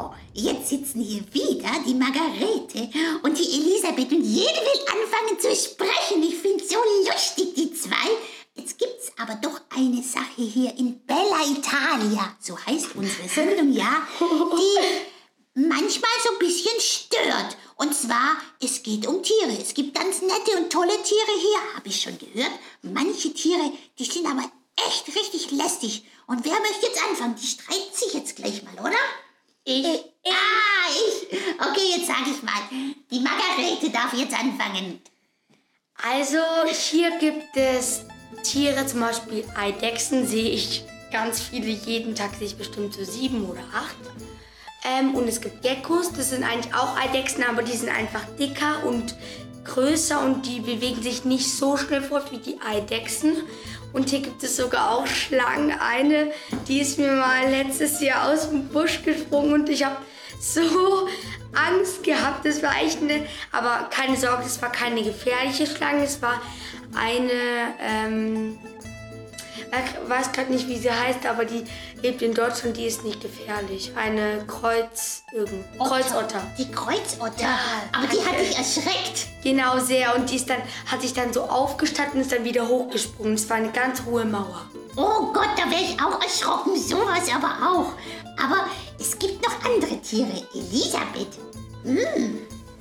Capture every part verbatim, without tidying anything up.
So, jetzt sitzen hier wieder die Margarete und die Elisabeth und jede will anfangen zu sprechen. Ich find's so lustig, die zwei. Jetzt gibt's aber doch eine Sache hier in Bella Italia, so heißt unsere Sendung, ja, die manchmal so ein bisschen stört. Und zwar, es geht um Tiere. Es gibt ganz nette und tolle Tiere hier, habe ich schon gehört. Manche Tiere, die sind aber echt richtig lästig. Und wer möchte jetzt anfangen? Die streiten sich jetzt gleich mal, oder? Ich. Äh, ah, ich. Okay, jetzt sage ich mal. Die Margarete darf jetzt anfangen. Also, hier gibt es Tiere, zum Beispiel Eidechsen, sehe ich ganz viele. Jeden Tag sehe ich bestimmt so sieben oder acht. Ähm, und es gibt Geckos, das sind eigentlich auch Eidechsen, aber die sind einfach dicker und größer und die bewegen sich nicht so schnell fort wie die Eidechsen. Und hier gibt es sogar auch Schlangen. Eine, die ist mir mal letztes Jahr aus dem Busch gesprungen und ich habe so Angst gehabt. Das war echt eine, aber keine Sorge, es war keine gefährliche Schlange. Es war eine, ähm, ich weiß gerade nicht, wie sie heißt, aber die lebt in Deutschland, die ist nicht gefährlich. Eine Kreuz, irgend, Kreuzotter. Die Kreuzotter? Ja, aber die hat dich erschreckt. Genau, sehr. Und die ist dann, hat sich dann so aufgestanden und ist dann wieder hochgesprungen. Es war eine ganz hohe Mauer. Oh Gott, da wäre ich auch erschrocken. Sowas aber auch. Aber es gibt noch andere Tiere. Elisabeth. Hm.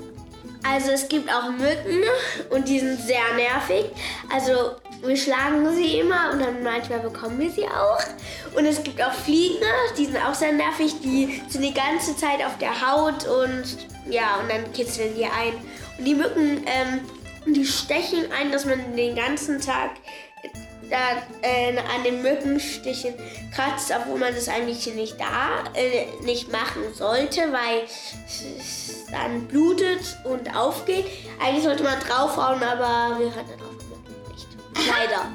Also es gibt auch Mücken und die sind sehr nervig. Also wir schlagen sie immer und dann manchmal bekommen wir sie auch. Und es gibt auch Fliegen, die sind auch sehr nervig. Die sind die ganze Zeit auf der Haut und ja, und dann kitzeln die ein. Und die Mücken, ähm, die stechen ein, dass man den ganzen Tag da, äh, an den Mückenstichen kratzt, obwohl man das eigentlich nicht da äh, nicht machen sollte, weil es dann blutet und aufgeht. Eigentlich sollte man draufhauen, aber wir hatten drauf gemacht. Nicht. Leider.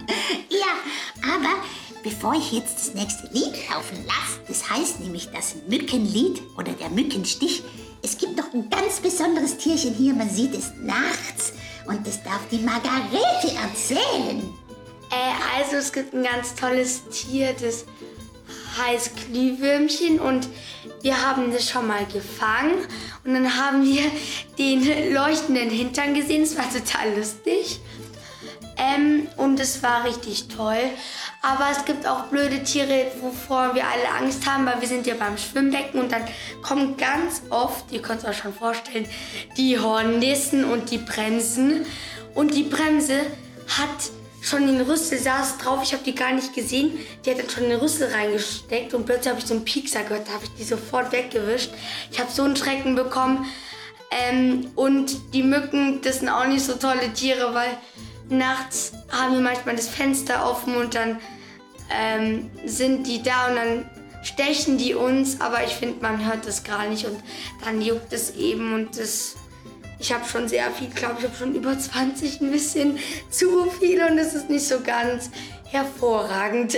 Ja, aber bevor ich jetzt das nächste Lied laufen lasse, das heißt nämlich das Mückenlied oder der Mückenstich, es gibt noch ein ganz besonderes Tierchen hier, man sieht es nachts und das darf die Margarete erzählen. Äh, also es gibt ein ganz tolles Tier, das heißt Glühwürmchen und wir haben das schon mal gefangen und dann haben wir den leuchtenden Hintern gesehen, es war total lustig ähm, und es war richtig toll. Aber es gibt auch blöde Tiere, wovor wir alle Angst haben, weil wir sind ja beim Schwimmbecken und dann kommen ganz oft, ihr könnt es euch schon vorstellen, die Hornissen und die Bremsen und die Bremse hat schon den Rüssel, saß drauf, ich habe die gar nicht gesehen. Die hat dann schon den Rüssel reingesteckt und plötzlich habe ich so einen Piekser gehört, da habe ich die sofort weggewischt. Ich habe so einen Schrecken bekommen. Ähm, und die Mücken, das sind auch nicht so tolle Tiere, weil nachts haben wir manchmal das Fenster offen und dann ähm, sind die da und dann stechen die uns, aber ich finde, man hört das gar nicht und dann juckt es eben und das... Ich habe schon sehr viel, ich glaube, ich habe schon über zwanzig, ein bisschen zu viel und es ist nicht so ganz hervorragend.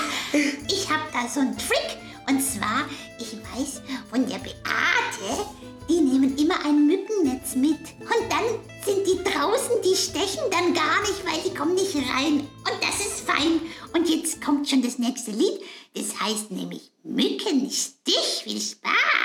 Ich habe da so einen Trick und zwar, ich weiß von der Beate, die nehmen immer ein Mückennetz mit und dann sind die draußen, die stechen dann gar nicht, weil die kommen nicht rein und das ist fein. Und jetzt kommt schon das nächste Lied, das heißt nämlich Mückenstich. Viel Spaß!